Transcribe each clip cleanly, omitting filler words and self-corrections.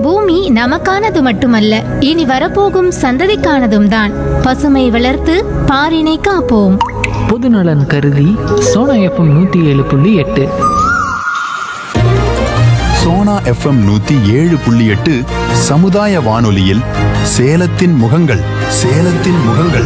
பூமி நமக்கானது மட்டுமல்ல, இனி வரப்போகும் சந்ததிக்கானதும் தான். பசுமை வளர்த்து பாரினை காப்போம். பொதுநலன் கருதி சோனா எஃப்எம் 107.8. சோனா எஃப்எம் 107.8 சமுதாய வானொலியில் சேலத்தின் முகங்கள். சேலத்தின் முகங்கள்.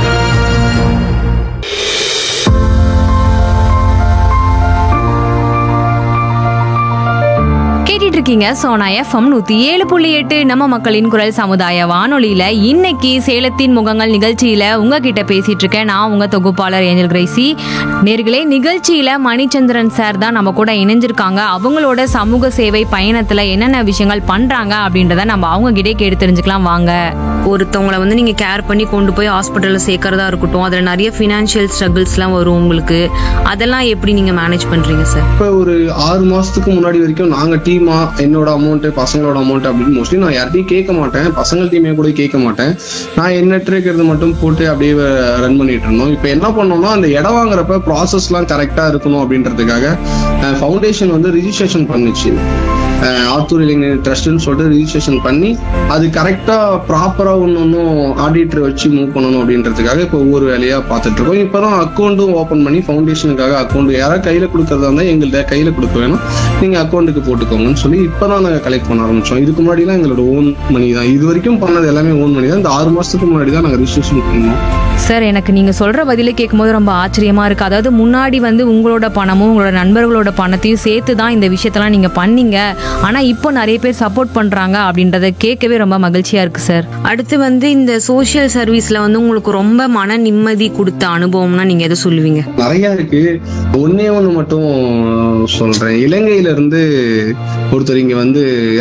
இருக்கீங்க சோனா எஃப்எம் 107.8 நம்ம மக்களின் குரல் சமுதாய வானொலியில இன்னைக்கு சேலத்தின் முகங்கள் நிகழ்ச்சியில உங்ககிட்ட பேசிட்டு இருக்கேன். நான் உங்க தொகுப்பாளர் ஏஞ்சல் கிரேசி. நேர்களே, நிகழ்ச்சியில மணிச்சந்திரன் சார் தான் நம்ம கூட இணைஞ்சிருக்காங்க. அவங்களோட சமூக சேவை பயணத்துல என்னென்ன விஷயங்கள் பண்றாங்க அப்படின்றத நம்ம அவங்க கிட்டே கேட்டு தெரிஞ்சுக்கலாம் வாங்க. ஒருத்தவங்களை வந்து நீங்க கேர் பண்ணி கொண்டு போய் ஹாஸ்பிட்டல்ல சேர்க்கறதா இருக்கட்டும், அதுல நிறைய பினான்சியல் ஸ்ட்ரகிள்ஸ்லாம் வரும் உங்களுக்கு. அதெல்லாம் எப்படி நீங்க மேனேஜ் பண்றீங்க சார்? இப்போ ஒரு 6 மாசத்துக்கு முன்னாடி வரைக்கும் நாங்க டீமா என்னோட அமௌண்ட், பசங்களோட அமௌண்ட் அப்படின்னு மோஸ்ட்லி நான் யார்ட்டையும் கேட்க மாட்டேன். பசங்கள் டீமே கூட கேட்க மாட்டேன். நான் எண்ணற்ற இருக்கிறது மட்டும் போட்டு அப்படியே ரன் பண்ணிட்டு இருந்தோம். இப்போ என்ன பண்ணோம்னா, அந்த இடம் வாங்குறப்ப ப்ராசஸ்லாம் கரெக்டா இருக்கணும் அப்படின்றதுக்காக ஃபவுண்டேஷன் வந்து ரிஜிஸ்ட்ரேஷன் பண்ணுச்சு. ஆத்தூர் இளைஞர் ட்ரஸ்ட்னு சொல்லிட்டு ரிஜிஸ்ட்ரேஷன் பண்ணி அது கரெக்டா ப்ராப்பரா ஒன்னும் ஆடிட்டர் வச்சு மூவ் பண்ணணும் அப்படின்றதுக்காக இப்போ ஒவ்வொரு வேலையா பார்த்துட்டு இருக்கோம். இப்பதான் அக்கௌண்ட்டும் ஓப்பன் பண்ணி ஃபவுண்டேஷனுக்காக அக்கௌண்ட் யாராவது கையில கொடுக்கறதா இருந்தா எங்கள்கிட்ட கையில கொடுக்க வேணும், நீங்க அக்கௌண்ட்டுக்கு போட்டுக்கோங்கன்னு சொல்லி இப்பதான் நாங்க கலெக்ட் பண்ண ஆரம்பிச்சோம். இதுக்கு முன்னாடி தான் எங்களோட ஓன் மணி தான். இது வரைக்கும் பண்ணது எல்லாமே ஓன் மணி தான். இந்த 6 மாசத்துக்கு முன்னாடி தான் நாங்க ரிஜிஸ்ட்ரேஷன் பண்ணோம். சார், எனக்கு நீங்க சொல்ற பதிலை கேட்கும்போது ரொம்ப ஆச்சரியமா இருக்கு. அதாவது முன்னாடி வந்து உங்களோட பணமும் உங்களோட நண்பர்களோட பணத்தையும் சேர்த்து தான் இந்த விஷயத்தெல்லாம் நீங்க பண்ணீங்க. ஆனா இப்போ நிறைய பேர் சப்போர்ட் பண்றாங்க அப்படின்றத கேட்கவே ரொம்ப மகிழ்ச்சியா இருக்கு சார். அடுத்து வந்து இந்த சோஷியல் சர்வீஸ்ல வந்து உங்களுக்கு ரொம்ப மன நிம்மதி கொடுத்த அனுபவம்னா நீங்க எதை சொல்லுவீங்க? நிறைய இருக்கு. ஒன்னே ஒண்ணு மட்டும் சொல்றேன். இலங்கையில இருந்து ஒருத்தர் இங்க வந்து